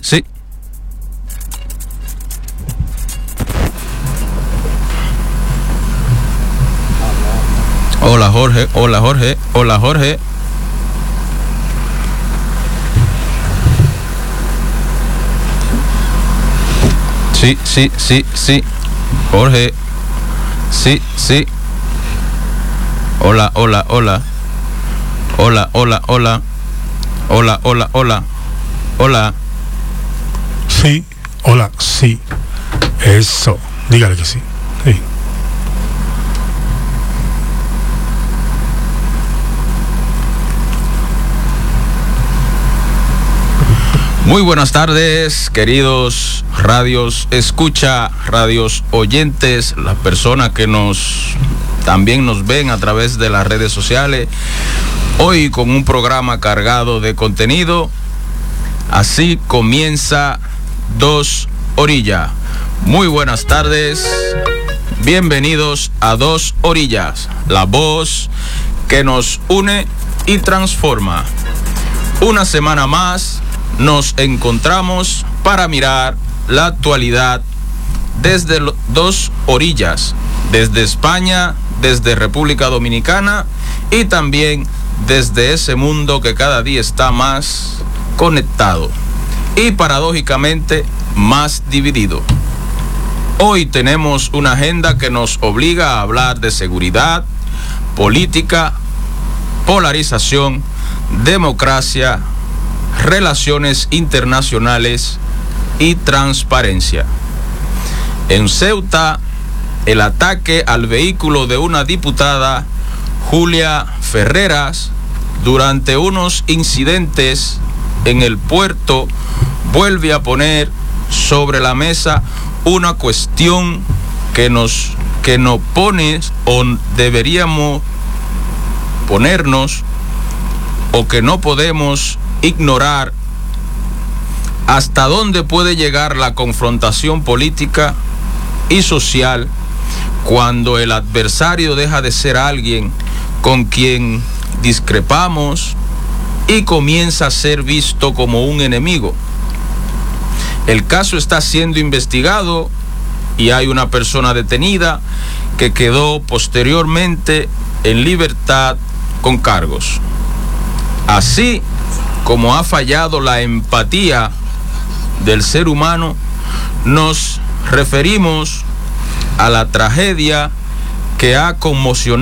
sí. Hola Jorge, hola Jorge, hola Jorge. Sí, sí, sí, sí. Jorge. Sí, sí. Hola, hola, hola. Hola, hola, hola. Hola, hola, hola. Hola. Sí, hola, sí. Eso. Dígale que sí. Sí. Muy buenas tardes, queridos radios escucha, radios oyentes, las personas que también nos ven a través de las redes sociales. Hoy con un programa cargado de contenido. Así comienza Dos Orillas. Muy buenas tardes. Bienvenidos a Dos Orillas, la voz que nos une y transforma. Una semana más nos encontramos para mirar la actualidad desde dos orillas, desde España, desde República Dominicana y también desde ese mundo que cada día está más conectado y paradójicamente más dividido. Hoy tenemos una agenda que nos obliga a hablar de seguridad, política, polarización, democracia, relaciones internacionales y transparencia. En Ceuta, el ataque al vehículo de una diputada, Julia Ferreras, durante unos incidentes en el puerto, vuelve a poner sobre la mesa una cuestión que nos pone o deberíamos ponernos o que no podemos ignorar: hasta dónde puede llegar la confrontación política y social cuando el adversario deja de ser alguien con quien discrepamos y comienza a ser visto como un enemigo. El caso está siendo investigado y hay una persona detenida que quedó posteriormente en libertad con cargos. Así como ha fallado la empatía del ser humano, nos referimos a la tragedia que ha conmocionado